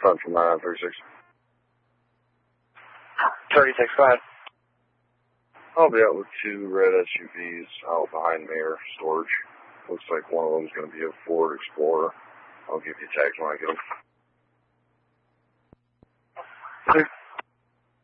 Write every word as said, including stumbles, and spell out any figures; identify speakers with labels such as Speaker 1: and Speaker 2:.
Speaker 1: front from nine thirty-six.
Speaker 2: thirty-six, go ahead.
Speaker 1: I'll be out with two red S U Vs out behind Mayor storage. Looks like one of them is going to be a Ford Explorer. I'll give you tags when I get them.